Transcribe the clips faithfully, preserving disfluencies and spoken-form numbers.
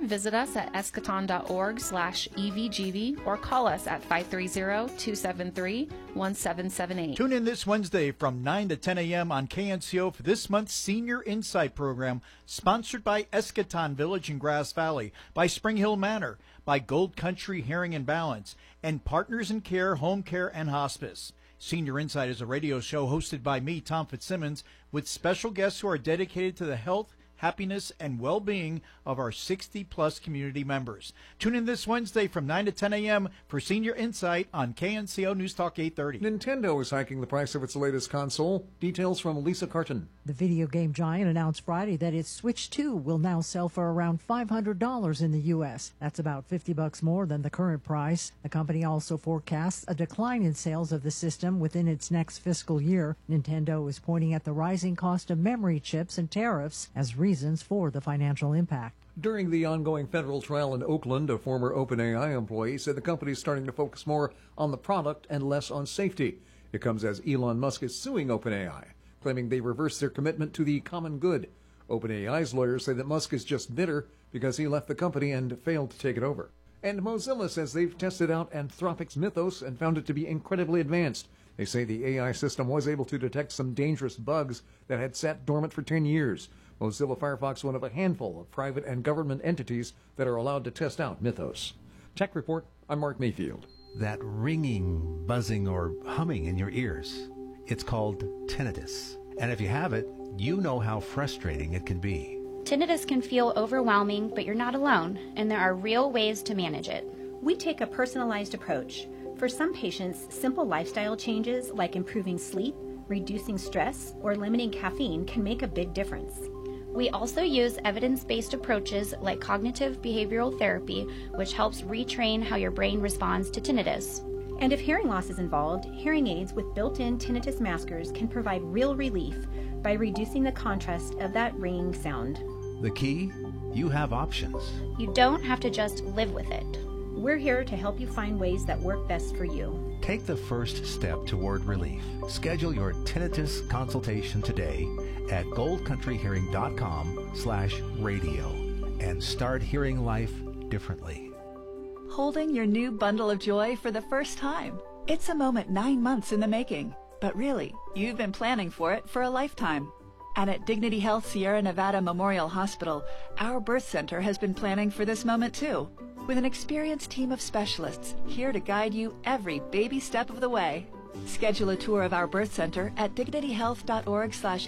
visit us at eschaton.org slash evgv or call us at five three zero, two seven three, one seven seven eight. Tune in this Wednesday from nine to ten a.m. on K N C O for this month's Senior Insight program, sponsored by Eschaton Village in Grass Valley, by Spring Hill Manor, by Gold Country Hearing and Balance, and Partners in Care Home Care and Hospice. Senior Insight is a radio show hosted by me, Tom Fitzsimmons, with special guests who are dedicated to the health, happiness, and well-being of our sixty-plus community members. Tune in this Wednesday from nine to ten a.m. for Senior Insight on K N C O News Talk eight thirty. Nintendo is hiking the price of its latest console. Details from Lisa Carton. The video game giant announced Friday that its Switch two will now sell for around five hundred dollars in the U S. That's about fifty bucks more than the current price. The company also forecasts a decline in sales of the system within its next fiscal year. Nintendo is pointing at the rising cost of memory chips and tariffs as reasons for the financial impact. During the ongoing federal trial in Oakland, a former OpenAI employee said the company is starting to focus more on the product and less on safety. It comes as Elon Musk is suing OpenAI, claiming they reversed their commitment to the common good. OpenAI's lawyers say that Musk is just bitter because he left the company and failed to take it over. And Mozilla says they've tested out Anthropic's Mythos and found it to be incredibly advanced. They say the A I system was able to detect some dangerous bugs that had sat dormant for ten years. Mozilla Firefox, one of a handful of private and government entities that are allowed to test out Mythos. Tech Report, I'm Mark Mayfield. That ringing, buzzing, or humming in your ears, it's called tinnitus. And if you have it, you know how frustrating it can be. Tinnitus can feel overwhelming, but you're not alone, and there are real ways to manage it. We take a personalized approach. For some patients, simple lifestyle changes like improving sleep, reducing stress, or limiting caffeine can make a big difference. We also use evidence-based approaches like cognitive behavioral therapy, which helps retrain how your brain responds to tinnitus. And if hearing loss is involved, hearing aids with built-in tinnitus maskers can provide real relief by reducing the contrast of that ringing sound. The key? You have options. You don't have to just live with it. We're here to help you find ways that work best for you. Take the first step toward relief. Schedule your tinnitus consultation today at goldcountryhearing.com slash radio and start hearing life differently. Holding your new bundle of joy for the first time. It's a moment nine months in the making, but really, you've been planning for it for a lifetime. And at Dignity Health Sierra Nevada Memorial Hospital, our birth center has been planning for this moment too, with an experienced team of specialists here to guide you every baby step of the way. Schedule a tour of our birth center at dignityhealth.org slash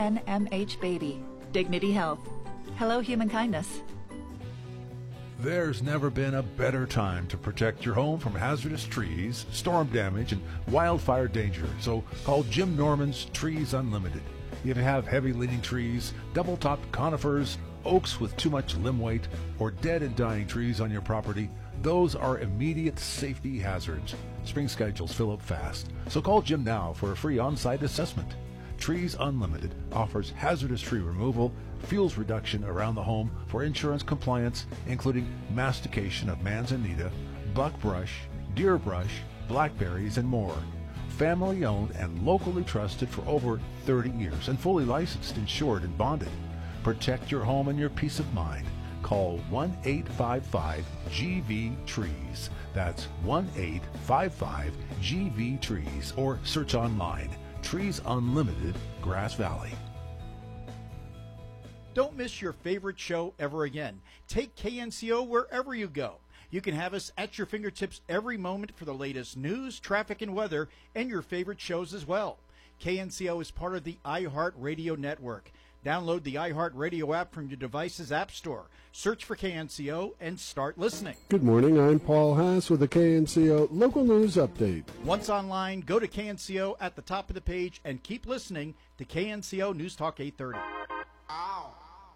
snmhbaby. Dignity Health. Hello, human kindness. There's never been a better time to protect your home from hazardous trees, storm damage, and wildfire danger. So call Jim Norman's Trees Unlimited. If you have heavy-leaning trees, double-topped conifers, oaks with too much limb weight, or dead and dying trees on your property, those are immediate safety hazards. Spring schedules fill up fast, so call Jim now for a free on-site assessment. Trees Unlimited offers hazardous tree removal, fuels reduction around the home for insurance compliance, including mastication of manzanita, buckbrush, deer brush, blackberries, and more. Family owned and locally trusted for over thirty years and fully licensed, insured, and bonded. Protect your home and your peace of mind. Call one eight five five G V trees. That's one eight five five G V trees or search online. Trees Unlimited, Grass Valley. Don't miss your favorite show ever again. Take K N C O wherever you go. You can have us at your fingertips every moment for the latest news, traffic, and weather, and your favorite shows as well. K N C O is part of the iHeartRadio network. Download the iHeartRadio app from your device's app store. Search for K N C O and start listening. Good morning. I'm Paul Haas with the K N C O Local News Update. Once online, go to K N C O at the top of the page and keep listening to K N C O News Talk eight thirty. Ow.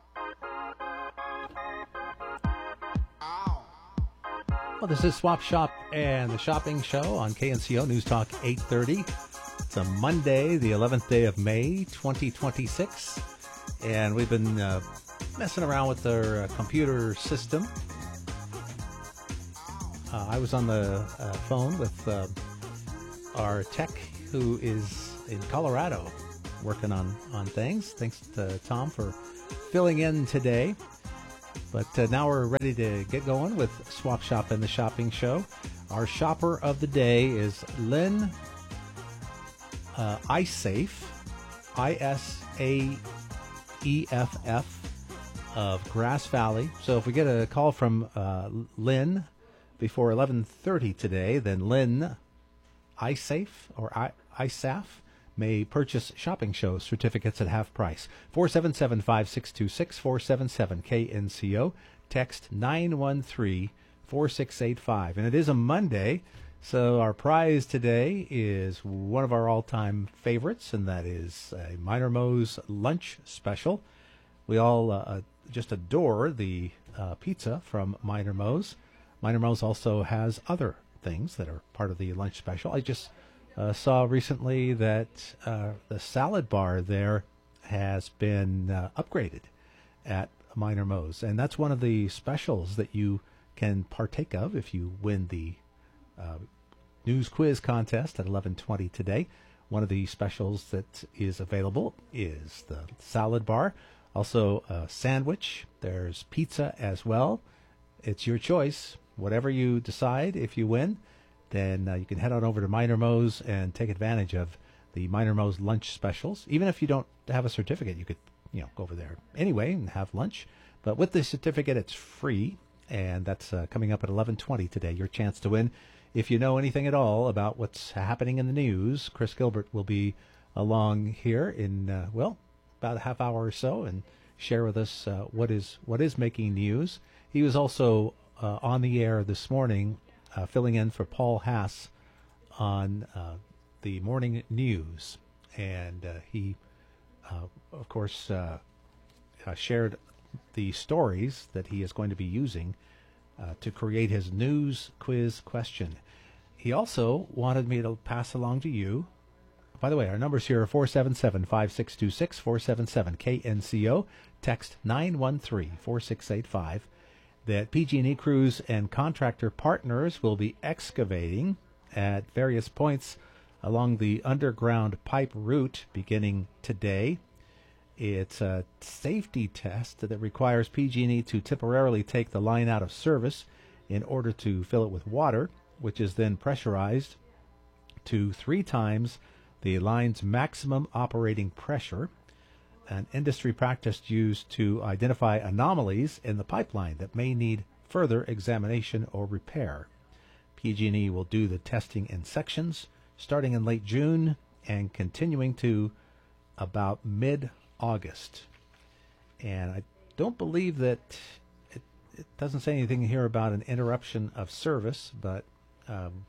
Well, this is Swap Shop and the Shopping Show on K N C O News Talk eight thirty. It's a Monday, the eleventh day of May, twenty twenty-six. And we've been uh, messing around with our uh, computer system. Uh, I was on the uh, phone with uh, our tech who is in Colorado working on, on things. Thanks to Tom for filling in today. But uh, now we're ready to get going with Swap Shop and the Shopping Show. Our shopper of the day is Lynn uh, Iseff, I S A E F F of Grass Valley. So if we get a call from uh, Lynn before eleven thirty today, then Lynn Iseff or I- Iseff may purchase Shopping Show certificates at half price. four seven seven, five six two six, four seven seven K N C O. Text nine one three, four six eight five. And it is a Monday, so our prize today is one of our all-time favorites, and that is a Minor Moe's lunch special. We all uh, just adore the uh, pizza from Minor Moe's. Minor Moe's also has other things that are part of the lunch special. I just Uh, saw recently that uh, the salad bar there has been uh, upgraded at Minor Moe's, and that's one of the specials that you can partake of if you win the uh, news quiz contest at eleven twenty today. One of the specials that is available is the salad bar, also a sandwich. There's pizza as well. It's your choice. Whatever you decide, if you win, then uh, you can head on over to Minor Moe's and take advantage of the Minor Moe's lunch specials. Even if you don't have a certificate, you could, you know, go over there anyway and have lunch. But with the certificate, it's free, and that's uh, coming up at eleven twenty today. Your chance to win. If you know anything at all about what's happening in the news, Chris Gilbert will be along here in uh, well about a half hour or so and share with us uh, what is what is making news. He was also uh, on the air this morning, Uh, filling in for Paul Haas on uh, the morning news. And uh, he, uh, of course, uh, uh, shared the stories that he is going to be using uh, to create his news quiz question. He also wanted me to pass along to you. By the way, our numbers here are four seven seven, five six two six, four seven seven K N C O. Text nine one three, four six eight five. That P G and E crews and contractor partners will be excavating at various points along the underground pipe route beginning today. It's a safety test that requires P G and E to temporarily take the line out of service in order to fill it with water, which is then pressurized to three times the line's maximum operating pressure, an industry practice used to identify anomalies in the pipeline that may need further examination or repair. P G and E will do the testing in sections starting in late June and continuing to about mid-August. And I don't believe that it, it doesn't say anything here about an interruption of service, but um,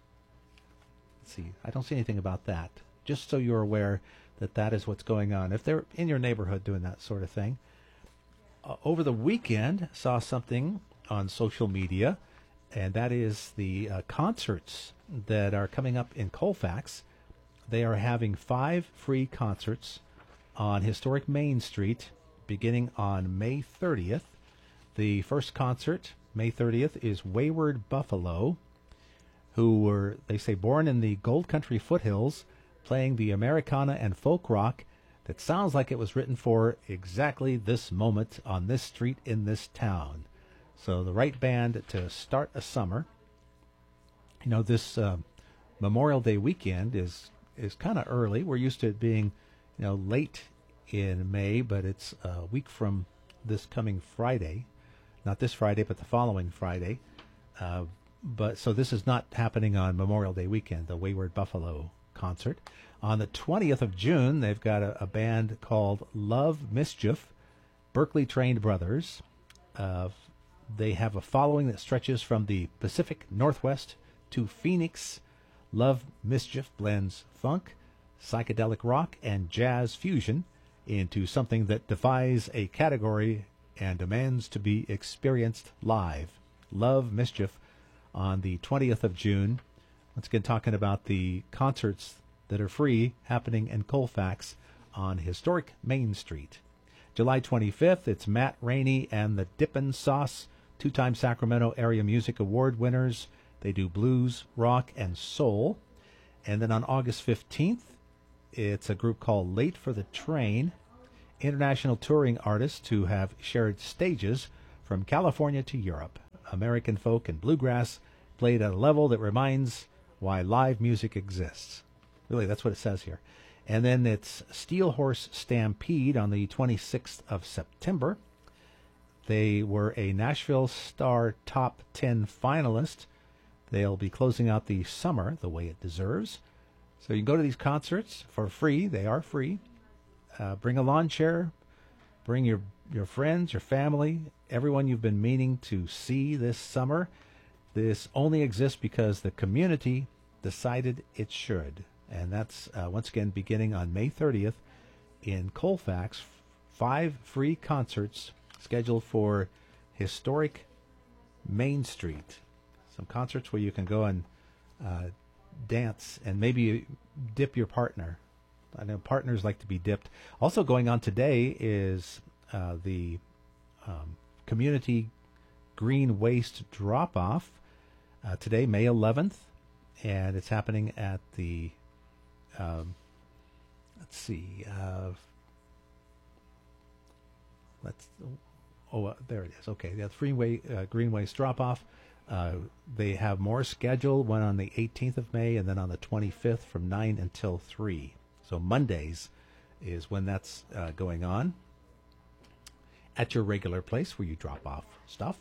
let's see, I don't see anything about that. Just so you're aware that that is what's going on. If they're in your neighborhood doing that sort of thing. Uh, over the weekend, saw something on social media, and that is the uh, concerts that are coming up in Colfax. They are having five free concerts on historic Main Street beginning on May thirtieth. The first concert, May thirtieth, is Wayward Buffalo, who were, they say, born in the Gold Country foothills, playing the Americana and folk rock that sounds like it was written for exactly this moment on this street in this town. So the right band to start a summer. You know, this uh, Memorial Day weekend is is kind of early. We're used to it being, you know, late in May, but it's a week from this coming Friday. Not this Friday, but the following Friday. Uh, but so this is not happening on Memorial Day weekend, the Wayward Buffalo concert. On the twentieth of June, they've got a, a band called Love Mischief, Berkeley-trained brothers. Uh, they have a following that stretches from the Pacific Northwest to Phoenix. Love Mischief blends funk, psychedelic rock, and jazz fusion into something that defies a category and demands to be experienced live. Love Mischief on the twentieth of June. Once again, talking about the concerts that are free happening in Colfax on historic Main Street. July twenty-fifth, it's Matt Rainey and the Dippin' Sauce, two-time Sacramento Area Music Award winners. They do blues, rock, and soul. And then on August fifteenth, it's a group called Late for the Train, international touring artists who have shared stages from California to Europe. American folk and bluegrass played at a level that reminds why live music exists. Really, that's what it says here. And then it's Steel Horse Stampede on the twenty-sixth of September. They were a Nashville Star Top ten finalist. They'll be closing out the summer the way it deserves. So you can go to these concerts for free. They are free. Uh, bring a lawn chair. Bring your, your friends, your family, everyone you've been meaning to see this summer. This only exists because the community decided it should. And that's, uh, once again, beginning on May thirtieth in Colfax. Five free concerts scheduled for historic Main Street. Some concerts where you can go and uh, dance and maybe dip your partner. I know partners like to be dipped. Also going on today is uh, the um, community green waste drop-off. Uh, today, May eleventh, and it's happening at the, um, let's see, uh, let's, oh, uh, there it is. Okay, the freeway uh, green waste drop-off. Uh, they have more scheduled, one on the eighteenth of May and then on the twenty-fifth from nine until three. So Mondays is when that's uh, going on at your regular place where you drop off stuff.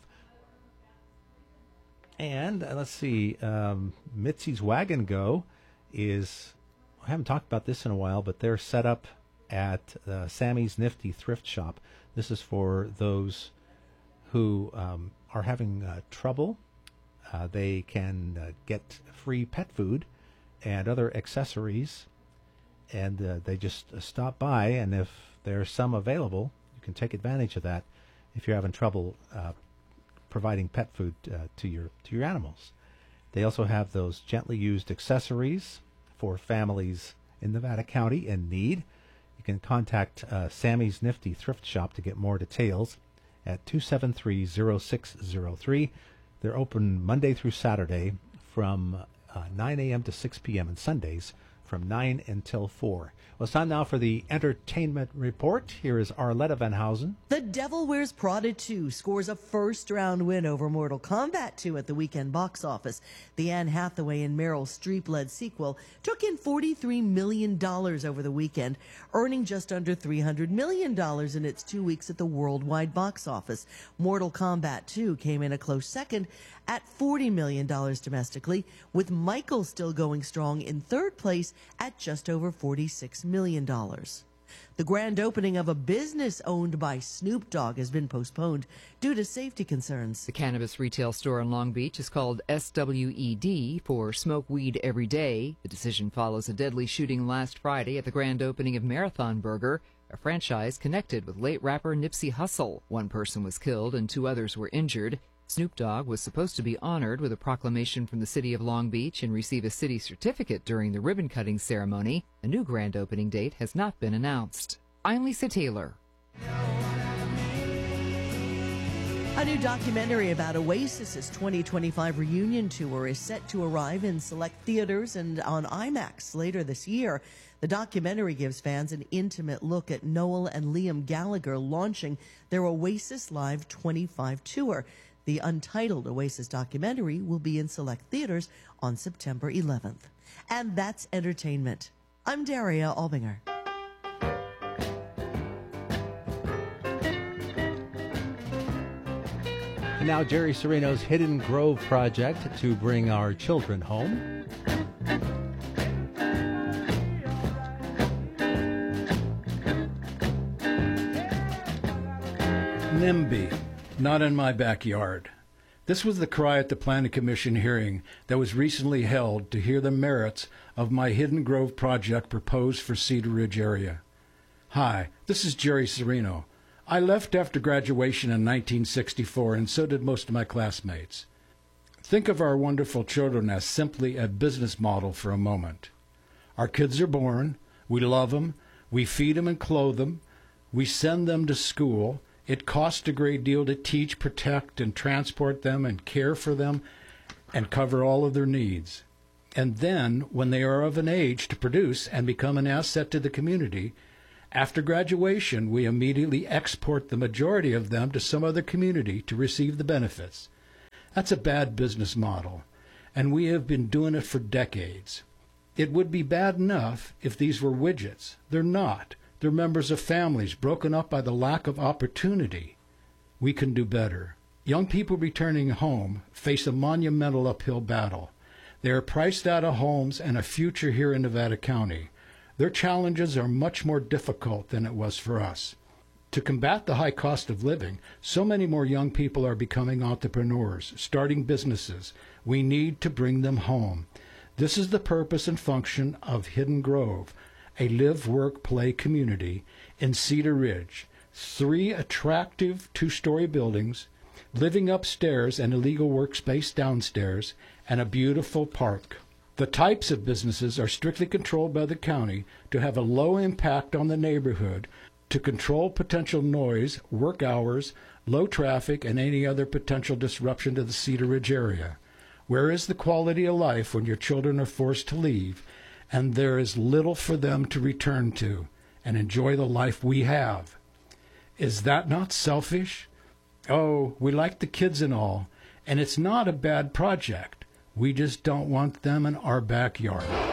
And uh, let's see, um, Mitzi's Wagon Go is, I haven't talked about this in a while, but they're set up at uh, Sammy's Nifty Thrift Shop. This is for those who um, are having uh, trouble. Uh, they can uh, get free pet food and other accessories, and uh, they just uh, stop by, and if there's some available, you can take advantage of that if you're having trouble uh, providing pet food uh, to your to your animals. They also have those gently used accessories for families in Nevada County in need. You can contact uh, Sammy's Nifty Thrift Shop to get more details at two seven three, zero six zero three. They're open Monday through Saturday from uh, nine a.m. to six p.m. and Sundays from nine until four. Well, it's time now for the entertainment report. Here is Arletta Van Housen. The Devil Wears Prada two scores a first-round win over Mortal Kombat two at the weekend box office. The Anne Hathaway and Meryl Streep-led sequel took in forty-three million dollars over the weekend, earning just under three hundred million dollars in its two weeks at the worldwide box office. Mortal Kombat two came in a close second at forty million dollars domestically, with Michael still going strong in third place at just over forty-six million dollars. The grand opening of a business owned by Snoop Dogg has been postponed due to safety concerns. The cannabis retail store in Long Beach is called S W E D for Smoke Weed Every Day. The decision follows a deadly shooting last Friday at the grand opening of Marathon Burger, a franchise connected with late rapper Nipsey Hussle. One person was killed and two others were injured. Snoop Dogg was supposed to be honored with a proclamation from the city of Long Beach and receive a city certificate during the ribbon-cutting ceremony. A new grand opening date has not been announced. I'm Lisa Taylor. A new documentary about Oasis's twenty twenty-five reunion tour is set to arrive in select theaters and on IMAX later this year. The documentary gives fans an intimate look at Noel and Liam Gallagher launching their Oasis Live twenty-five tour. The untitled Oasis documentary will be in select theaters on September eleventh. And that's entertainment. I'm Daria Albinger. And now Jerry Serino's Hidden Grove project to bring our children home. NIMBY, not in my backyard. This was the cry at the Planning Commission hearing that was recently held to hear the merits of my Hidden Grove project proposed for Cedar Ridge area. Hi, this is Jerry Serino. I left after graduation in nineteen sixty-four, and so did most of my classmates. Think of our wonderful children as simply a business model for a moment. Our kids are born, we love them, we feed them and clothe them, we send them to school. It costs a great deal to teach, protect, and transport them and care for them and cover all of their needs. And then, when they are of an age to produce and become an asset to the community, After graduation, we immediately export the majority of them to some other community to receive the benefits. That's a bad business model, and we have been doing it for decades. It would be bad enough if these were widgets. They're not. They're members of families broken up by the lack of opportunity. We can do better. Young people returning home face a monumental uphill battle. They are priced out of homes and a future here in Nevada County. Their challenges are much more difficult than it was for us. To combat the high cost of living, so many more young people are becoming entrepreneurs, starting businesses. We need to bring them home. This is the purpose and function of Hidden Grove, a live, work, play community in Cedar Ridge. Three attractive two-story buildings, living upstairs and a legal workspace downstairs, and a beautiful park. The types of businesses are strictly controlled by the county to have a low impact on the neighborhood, to control potential noise, work hours, low traffic, and any other potential disruption to the Cedar Ridge area. Where is the quality of life when your children are forced to leave and there is little for them to return to and enjoy the life we have? Is that not selfish? Oh, we like the kids and all, and it's not a bad project. We just don't want them in our backyard.